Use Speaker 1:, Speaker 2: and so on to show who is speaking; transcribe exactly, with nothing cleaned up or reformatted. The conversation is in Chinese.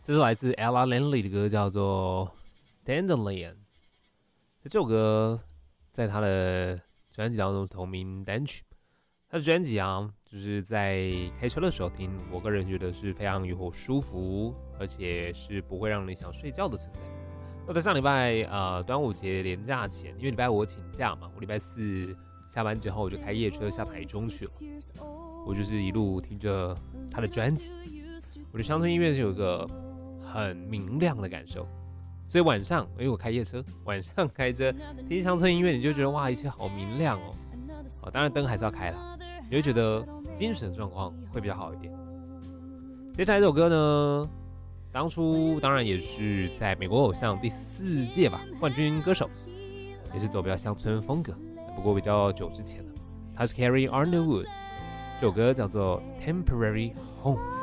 Speaker 1: 这是来自 Ella Langley 的歌，叫做《Dandelion》。这首歌在他的专辑当中同名单曲。他的专辑啊，就是在开车的时候听，我个人觉得是非常有舒服，而且是不会让你想睡觉的存在。那在上礼拜呃端午节连假前，因为礼拜五我请假嘛，我礼拜四下班之后我就开夜车下台中去了。我就是一路听着他的专辑，我的乡村音乐是有一个很明亮的感受，所以晚上因为我开夜车，晚上开车听乡村音乐，你就觉得哇，一切好明亮哦。哦，当然灯还是要开啦，你会觉得精神状况会比较好一点。接下来这首歌呢，当初当然也是在美国偶像第四届吧冠军歌手，也是走比较乡村风格，不过比较久之前了。他是 Carrie Underwood， 这首歌叫做 Temporary Home。